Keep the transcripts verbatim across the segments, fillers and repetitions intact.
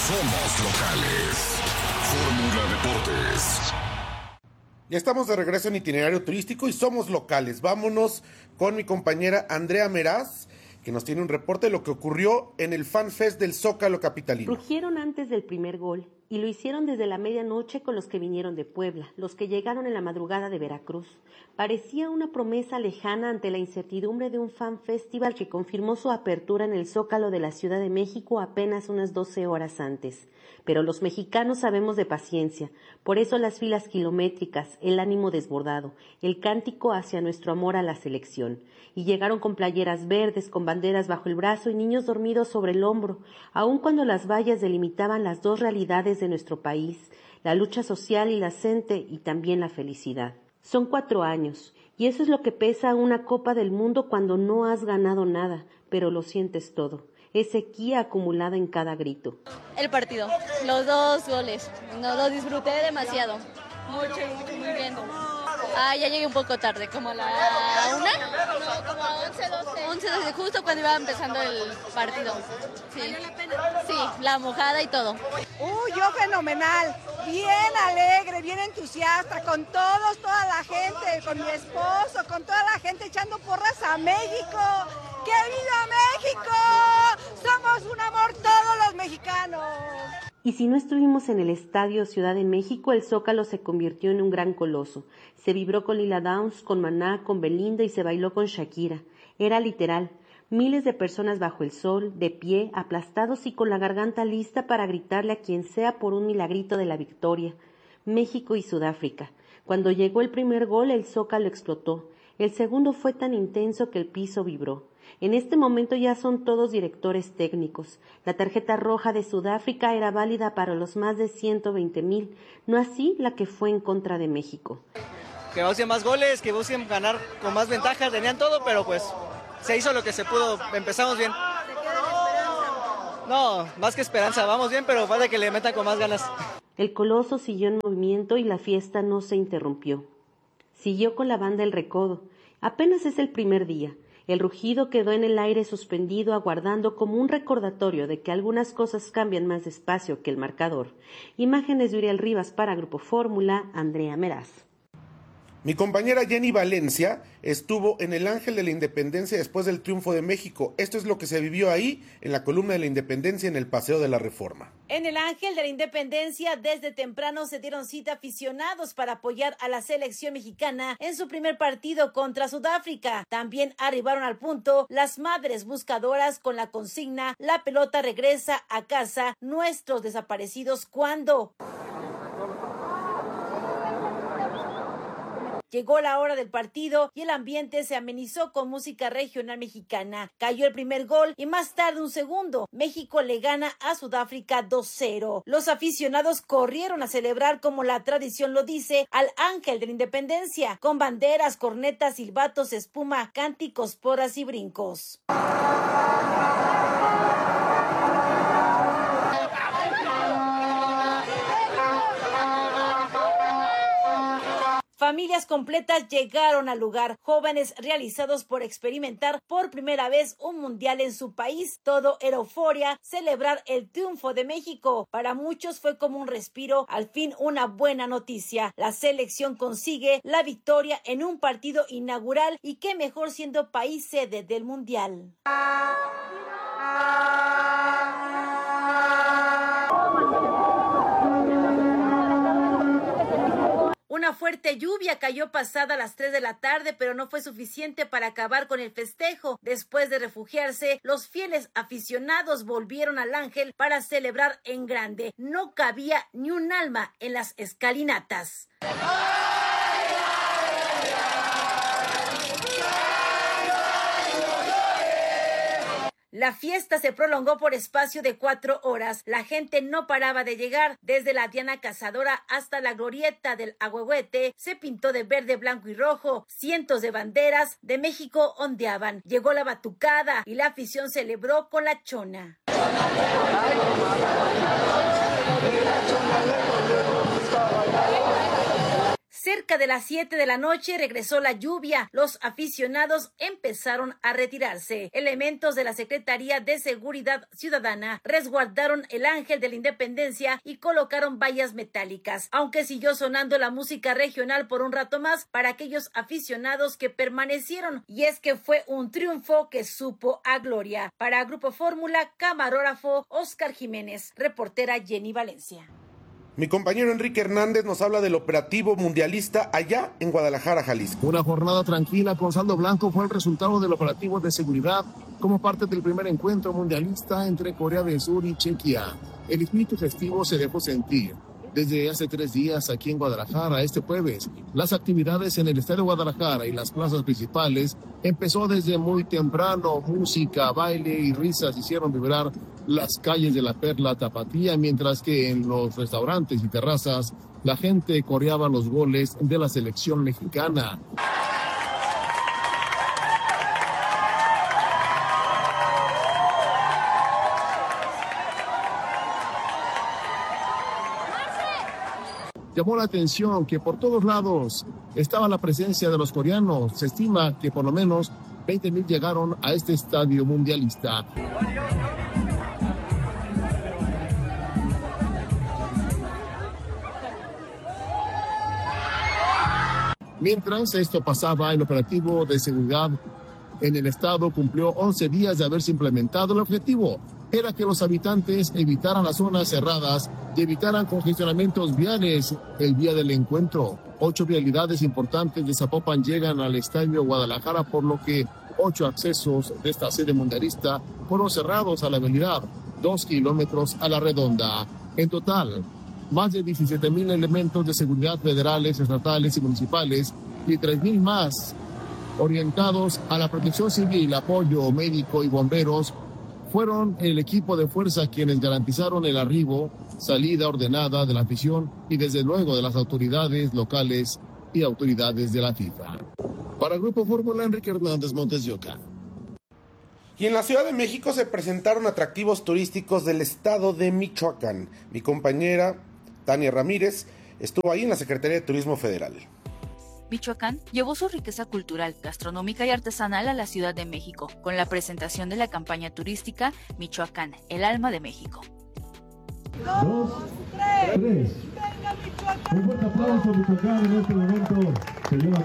Somos locales. Fórmula Deportes. Ya estamos de regreso en Itinerario Turístico y somos locales. Vámonos con mi compañera Andrea Meraz, que nos tiene un reporte de lo que ocurrió en el Fan Fest del Zócalo capitalino. Rugieron antes del primer gol y lo hicieron desde la medianoche con los que vinieron de Puebla, los que llegaron en la madrugada de Veracruz. Parecía una promesa lejana ante la incertidumbre de un Fan Festival que confirmó su apertura en el Zócalo de la Ciudad de México apenas unas doce horas antes. Pero los mexicanos sabemos de paciencia, por eso las filas kilométricas, el ánimo desbordado, el cántico hacia nuestro amor a la selección. Y llegaron con playeras verdes, con banderas bajo el brazo y niños dormidos sobre el hombro, aun cuando las vallas delimitaban las dos realidades de nuestro país, la lucha social y la gente y también la felicidad. Son cuatro años, y eso es lo que pesa una Copa del Mundo cuando no has ganado nada, pero lo sientes todo. Es sequía acumulada en cada grito. El partido, los dos goles, no lo disfruté demasiado, mucho, mucho, muy bien. Ah, ya llegué un poco tarde, como a la una, no, como a once, doce. once, doce, justo cuando iba empezando el partido. Sí. ¿Valió la pena? Sí, la mojada y todo. Uy, yo fenomenal, bien alegre, bien entusiasta, con todos, toda la gente, con mi esposo, con toda la gente echando porras a México. ¡Que viva México! ¡Somos un amor todos los mexicanos! Y si no estuvimos en el Estadio Ciudad de México, el Zócalo se convirtió en un gran coloso. Se vibró con Lila Downs, con Maná, con Belinda y se bailó con Shakira. Era literal. Miles de personas bajo el sol, de pie, aplastados y con la garganta lista para gritarle a quien sea por un milagrito de la victoria. México y Sudáfrica. Cuando llegó el primer gol, el Zócalo explotó. El segundo fue tan intenso que el piso vibró. En este momento ya son todos directores técnicos. La tarjeta roja de Sudáfrica era válida para los más de ciento veinte mil, no así la que fue en contra de México. Que busquen más goles, que busquen ganar con más ventajas, tenían todo, pero pues se hizo lo que se pudo, empezamos bien. No, más que esperanza, vamos bien, pero falta que le metan con más ganas. El coloso siguió en movimiento y la fiesta no se interrumpió. Siguió con la banda El Recodo. Apenas es el primer día. El rugido quedó en el aire suspendido, aguardando como un recordatorio de que algunas cosas cambian más despacio que el marcador. Imágenes de Uriel Rivas para Grupo Fórmula, Andrea Meraz. Mi compañera Jenny Valencia estuvo en el Ángel de la Independencia después del triunfo de México. Esto es lo que se vivió ahí, en la columna de la Independencia, en el Paseo de la Reforma. En el Ángel de la Independencia, desde temprano se dieron cita aficionados para apoyar a la selección mexicana en su primer partido contra Sudáfrica. También arribaron al punto las madres buscadoras con la consigna "La pelota regresa a casa, nuestros desaparecidos, ¿cuándo?". Llegó la hora del partido y el ambiente se amenizó con música regional mexicana. Cayó el primer gol y más tarde un segundo. México le gana a Sudáfrica dos cero. Los aficionados corrieron a celebrar como la tradición lo dice al Ángel de la Independencia, con banderas, cornetas, silbatos, espuma, cánticos, porras y brincos. Familias completas llegaron al lugar, jóvenes realizados por experimentar por primera vez un mundial en su país. Todo era euforia, celebrar el triunfo de México. Para muchos fue como un respiro, al fin una buena noticia. La selección consigue la victoria en un partido inaugural y qué mejor siendo país sede del mundial. Una fuerte lluvia cayó pasada las tres de la tarde, pero no fue suficiente para acabar con el festejo. Después de refugiarse, los fieles aficionados volvieron al Ángel para celebrar en grande. No cabía ni un alma en las escalinatas. La fiesta se prolongó por espacio de cuatro horas. La gente no paraba de llegar. Desde la Diana Cazadora hasta la glorieta del Ahuehuete se pintó de verde, blanco y rojo. Cientos de banderas de México ondeaban. Llegó la batucada y la afición celebró con la chona. Cerca de las siete de la noche regresó la lluvia. Los aficionados empezaron a retirarse. Elementos de la Secretaría de Seguridad Ciudadana resguardaron el Ángel de la Independencia y colocaron vallas metálicas, aunque siguió sonando la música regional por un rato más para aquellos aficionados que permanecieron, y es que fue un triunfo que supo a gloria. Para Grupo Fórmula, camarógrafo Oscar Jiménez, reportera Jenny Valencia. Mi compañero Enrique Hernández nos habla del operativo mundialista allá en Guadalajara, Jalisco. Una jornada tranquila con saldo blanco fue el resultado del operativo de seguridad como parte del primer encuentro mundialista entre Corea del Sur y Chequia. El espíritu festivo se dejó sentir. Desde hace tres días aquí en Guadalajara, este jueves, las actividades en el Estadio Guadalajara y las plazas principales empezó desde muy temprano. Música, baile y risas hicieron vibrar las calles de la Perla Tapatía, mientras que en los restaurantes y terrazas la gente coreaba los goles de la selección mexicana. Llamó la atención que por todos lados estaba la presencia de los coreanos. Se estima que por lo menos veinte mil llegaron a este estadio mundialista. Mientras esto pasaba, el operativo de seguridad en el estado cumplió once días de haberse implementado. El objetivo era que los habitantes evitaran las zonas cerradas y evitaran congestionamientos viales el día del encuentro. Ocho vialidades importantes de Zapopan llegan al Estadio Guadalajara, por lo que ocho accesos de esta sede mundialista fueron cerrados a la vialidad, dos kilómetros a la redonda. En total, más de diecisiete mil elementos de seguridad federales, estatales y municipales y tres mil más orientados a la protección civil, apoyo médico y bomberos fueron el equipo de fuerza quienes garantizaron el arribo, salida ordenada de la afición y desde luego de las autoridades locales y autoridades de la FIFA. Para Grupo Fórmula, Enrique Hernández, Montes de Oca. Y en la Ciudad de México se presentaron atractivos turísticos del estado de Michoacán. Mi compañera Tania Ramírez estuvo ahí en la Secretaría de Turismo Federal. Michoacán llevó su riqueza cultural, gastronómica y artesanal a la Ciudad de México, con la presentación de la campaña turística Michoacán, el alma de México. Dos, tres, tres. Un fuerte aplauso, Michoacán, en este momento, señora.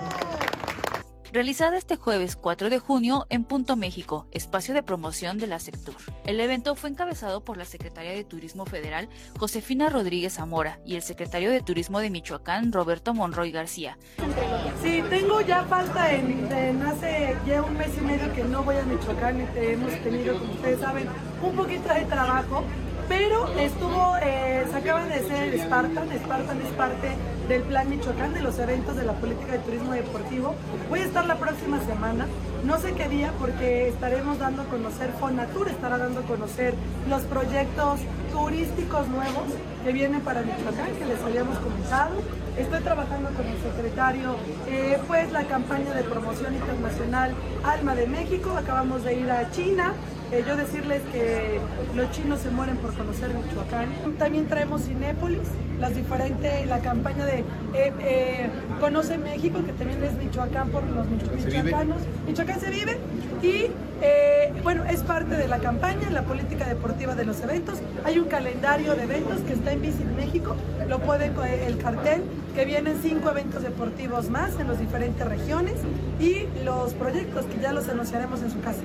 Realizada este jueves cuatro de junio en Punto México, espacio de promoción de la Sectur. El evento fue encabezado por la Secretaria de Turismo Federal, Josefina Rodríguez Zamora, y el Secretario de Turismo de Michoacán, Roberto Monroy García. Sí, tengo ya falta en, en hace ya un mes y medio que no voy a Michoacán y te, hemos tenido, como ustedes saben, un poquito de trabajo, pero estuvo, eh, se acaban de hacer el Spartan. Spartan es parte del Plan Michoacán, de los eventos de la política de turismo deportivo. Voy a estar la próxima semana, no sé qué día, porque estaremos dando a conocer, Fonatur estará dando a conocer los proyectos turísticos nuevos que vienen para Michoacán, que les habíamos comentado. Estoy trabajando con el secretario, eh, pues la campaña de promoción internacional Alma de México. Acabamos de ir a China. Eh, yo decirles que los chinos se mueren por conocer Michoacán. También traemos Cinépolis, las diferentes, la campaña de eh, eh, Conoce México, que también es Michoacán por los michoacanos. Michoacán se vive y eh, bueno, es parte de la campaña, la política deportiva de los eventos. Hay un calendario de eventos que está en Visit México, lo pueden, el cartel, que vienen cinco eventos deportivos más en las diferentes regiones y los proyectos que ya los anunciaremos en su casa.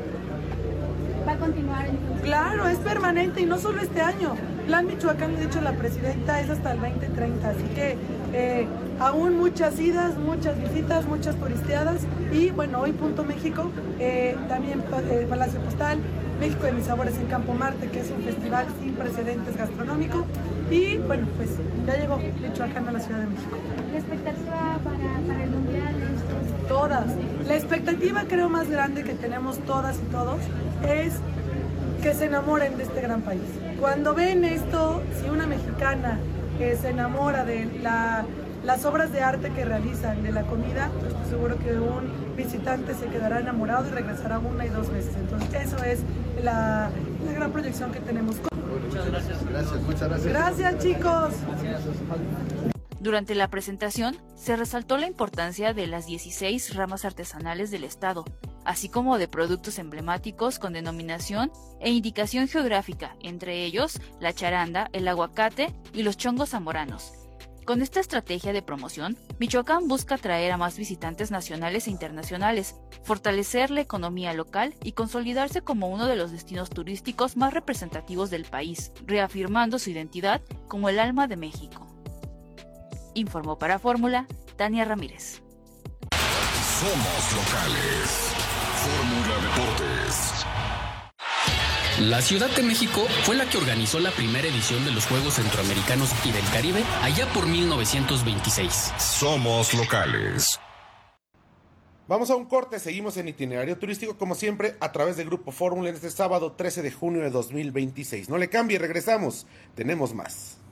¿Va a continuar entonces? Claro, es permanente y no solo este año. Plan Michoacán, lo ha dicho la presidenta, es hasta el veinte treinta, así que eh, aún muchas idas, muchas visitas, muchas turisteadas y bueno, hoy Punto México, eh, también eh, Palacio Postal, México de mis sabores en Campo Marte, que es un festival sin precedentes gastronómico y bueno, pues ya llegó Michoacán a la Ciudad de México. ¿La expectativa para, para el Mundial? Estos... Todas. La expectativa creo más grande que tenemos todas y todos es que se enamoren de este gran país. Cuando ven esto, si una mexicana eh, se enamora de la, las obras de arte que realizan, de la comida, pues estoy seguro que un visitante se quedará enamorado y regresará una y dos veces. Entonces eso es la, la gran proyección que tenemos. Muchas gracias. Gracias, muchas gracias. Gracias, chicos. Durante la presentación, se resaltó la importancia de las dieciséis ramas artesanales del estado, así como de productos emblemáticos con denominación e indicación geográfica, entre ellos la charanda, el aguacate y los chongos zamoranos. Con esta estrategia de promoción, Michoacán busca atraer a más visitantes nacionales e internacionales, fortalecer la economía local y consolidarse como uno de los destinos turísticos más representativos del país, reafirmando su identidad como el alma de México. Informó para Fórmula, Tania Ramírez. Somos locales. Fórmula Deportes. La Ciudad de México fue la que organizó la primera edición de los Juegos Centroamericanos y del Caribe allá por mil novecientos veintiséis. Somos locales. Vamos a un corte, seguimos en Itinerario Turístico como siempre a través de Grupo Fórmula en este sábado trece de junio de dos mil veintiséis. No le cambie, regresamos, tenemos más.